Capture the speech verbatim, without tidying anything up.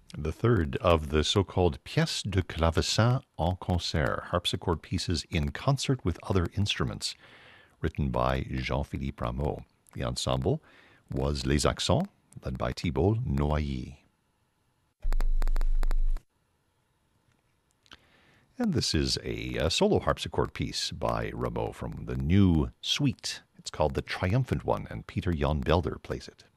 The third of the so-called pièces de clavecin en concert, harpsichord pieces in concert with other instruments, written by Jean-Philippe Rameau. The ensemble was Les Accents, led by Thibault Noyer. And this is a, a solo harpsichord piece by Rameau from the new suite. It's called The Triumphant One, and Peter Jan Belder plays it.